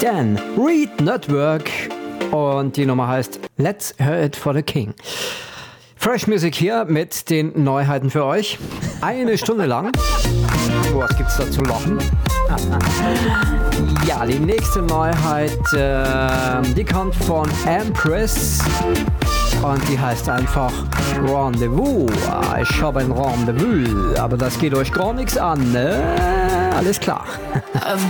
Dan Reed Network und die Nummer heißt Let's Hear It for the King. Fresh Music hier mit den Neuheiten für euch. 1 Stunde lang. Was gibt's da zu lachen? Ja, die nächste Neuheit, die kommt von Empress und die heißt einfach Rendezvous. Ich habe ein Rendezvous, aber das geht euch gar nichts an, ne? Alles klar. I've